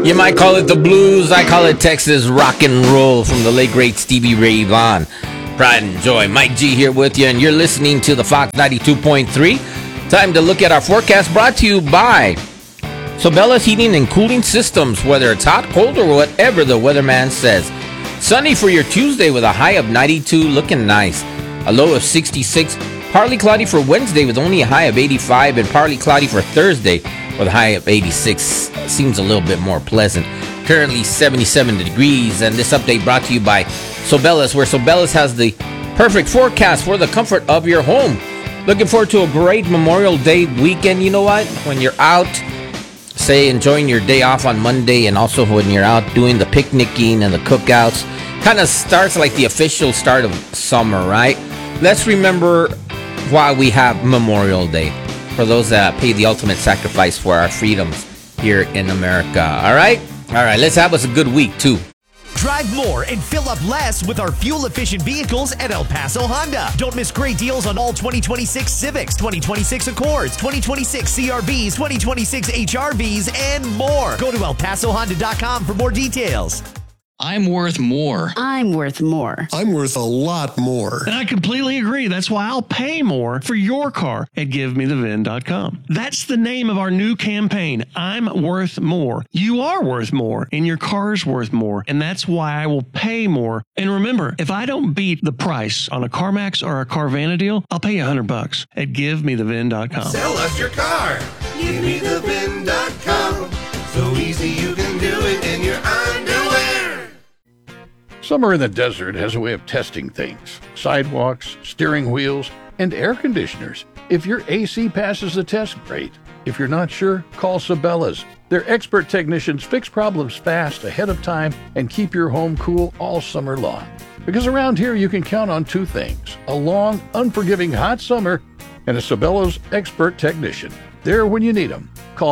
You might call it the blues. I call it Texas rock and roll from the late great Stevie Ray Vaughan. Pride and joy. Mike G here with you, and you're listening to the Fox 92.3. Time to look at our forecast, brought to you by Sobella's Heating and Cooling Systems. Whether it's hot, cold, or whatever the weatherman says. Sunny for your Tuesday with a high of 92, looking nice. A low of 66. Partly cloudy for Wednesday with only a high of 85, and partly cloudy for Thursday with a high of 86. Seems a little bit more pleasant. Currently 77 degrees, and this update brought to you by Sobella's, where Sobella's has the perfect forecast for the comfort of your home. Looking forward to a great Memorial Day weekend. You know what? When you're out, say, enjoying your day off on Monday, and also when you're out doing the picnicking and the cookouts, kind of starts like the official start of summer, right? Let's remember why we have Memorial Day, for those that pay the ultimate sacrifice for our freedoms here in America. All right, let's have us a good week too. Drive more and fill up less with our fuel-efficient vehicles at El Paso Honda. Don't miss great deals on all 2026 Civics, 2026 Accords, 2026 CRVs, 2026 HRVs, and more. Go to elpasohonda.com for more details. I'm worth more. I'm worth more. I'm worth a lot more. And I completely agree. That's why I'll pay more for your car at GiveMeTheVin.com. That's the name of our new campaign. I'm worth more. You are worth more, and your car's worth more. And that's why I will pay more. And remember, if I don't beat the price on a CarMax or a Carvana deal, I'll pay you $100 at GiveMeTheVin.com. Sell us your car. GiveMeTheVin.com. So easy you can do it in your underwear. Summer in the desert has a way of testing things. Sidewalks, steering wheels, and air conditioners. If your AC passes the test, great. If you're not sure, call Sabella's. Their expert technicians fix problems fast, ahead of time, and keep your home cool all summer long. Because around here you can count on two things: a long, unforgiving hot summer and a Sabella's expert technician. There when you need them. Call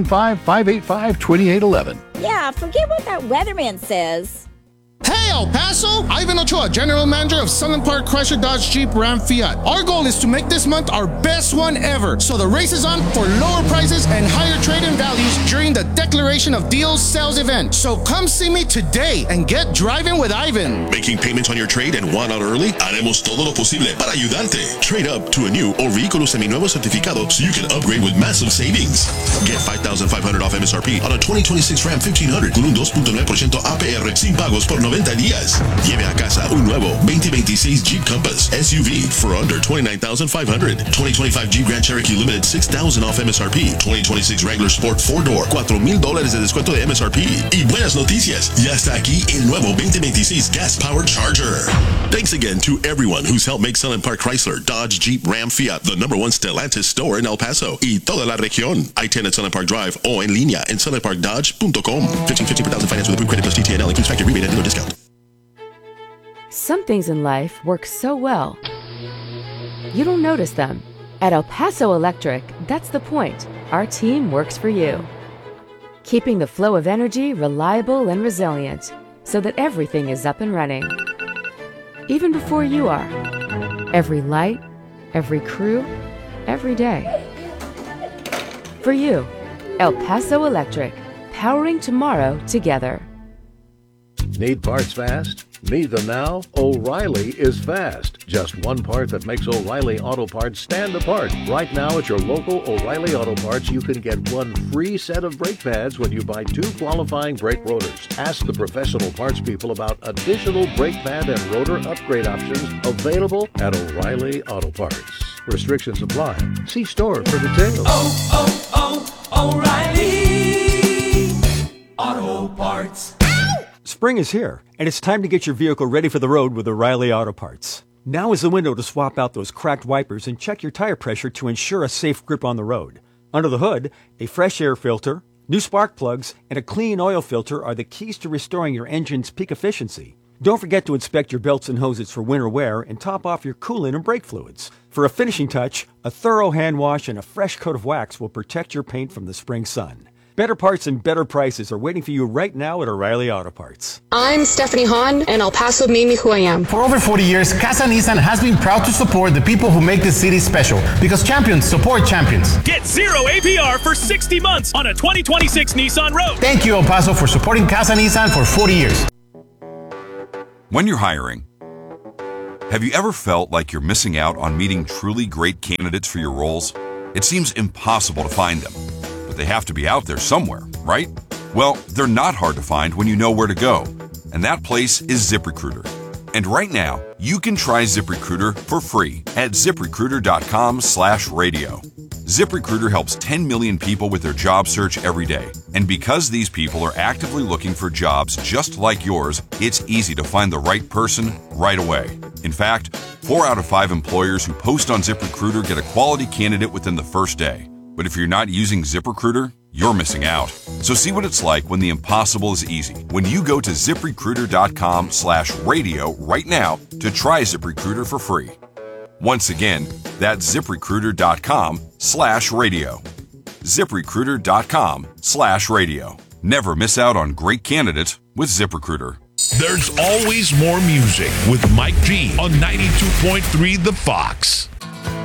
915-585-2811. Yeah, forget what that weatherman says. Hey, El Paso! Ivan Ochoa, General Manager of Sunland Park Chrysler Dodge Jeep Ram Fiat. Our goal is to make this month our best one ever. So the race is on for lower prices and higher trade-in values during the Declaration of Deals sales event. So come see me today and get driving with Ivan. Making payments on your trade and want out early? Haremos todo lo posible para ayudarte. Trade up to a new or vehículo seminuevo certificado so you can upgrade with massive savings. Get $5,500 off MSRP on a 2026 Ram 1500 con un 2.9% APR sin pagos por 90 días. Lleve a casa un nuevo 2026 Jeep Compass SUV for under $29,500. 2025 Jeep Grand Cherokee Limited $6,000 off MSRP. 2026 Wrangler Sport 4-Door $4,000 de descuento de MSRP. Y buenas noticias, ya está aquí el nuevo 2026 Gas Powered Charger. Thanks again to everyone who's helped make Sunland Park Chrysler, Dodge, Jeep, Ram, Fiat the #1 Stellantis store in El Paso y toda la región. I-10 at Sunland Park Drive o en línea en sunlandparkdodge.com. 1550 per thousand finance with approved credit plus TTNL includes factory rebate and dealer discount. Some things in life work so well, you don't notice them. At El Paso Electric, that's the point. Our team works for you, keeping the flow of energy reliable and resilient so that everything is up and running, even before you are. Every light, every crew, every day. For you, El Paso Electric, powering tomorrow together. Need parts fast? Need them now? O'Reilly is fast. Just one part that makes O'Reilly Auto Parts stand apart. Right now at your local O'Reilly Auto Parts, you can get one free set of brake pads when you buy 2 qualifying brake rotors. Ask the professional parts people about additional brake pad and rotor upgrade options available at O'Reilly Auto Parts. Restrictions apply. See store for details. O'Reilly Auto Parts. Spring is here, and it's time to get your vehicle ready for the road with O'Reilly Auto Parts. Now is the window to swap out those cracked wipers and check your tire pressure to ensure a safe grip on the road. Under the hood, a fresh air filter, new spark plugs, and a clean oil filter are the keys to restoring your engine's peak efficiency. Don't forget to inspect your belts and hoses for winter wear and top off your coolant and brake fluids. For a finishing touch, a thorough hand wash and a fresh coat of wax will protect your paint from the spring sun. Better parts and better prices are waiting for you right now at O'Reilly Auto Parts. I'm Stephanie Hahn, and El Paso made me who I am. For over 40 years, Casa Nissan has been proud to support the people who make this city special, because champions support champions. Get 0 APR for 60 months on a 2026 Nissan Rogue. Thank you, El Paso, for supporting Casa Nissan for 40 years. When you're hiring, have you ever felt like you're missing out on meeting truly great candidates for your roles? It seems impossible to find them, but they have to be out there somewhere, right? Well, they're not hard to find when you know where to go, and that place is ZipRecruiter. And right now, you can try ZipRecruiter for free at ZipRecruiter.com/radio. ZipRecruiter helps 10 million people with their job search every day. And because these people are actively looking for jobs just like yours, it's easy to find the right person right away. In fact, 4 out of 5 employers who post on ZipRecruiter get a quality candidate within the first day. But if you're not using ZipRecruiter, you're missing out. So see what it's like when the impossible is easy. When you go to ZipRecruiter.com/radio right now to try ZipRecruiter for free. Once again, that's ZipRecruiter.com/radio. ZipRecruiter.com/radio. Never miss out on great candidates with ZipRecruiter. There's always more music with Mike G on 92.3 The Fox.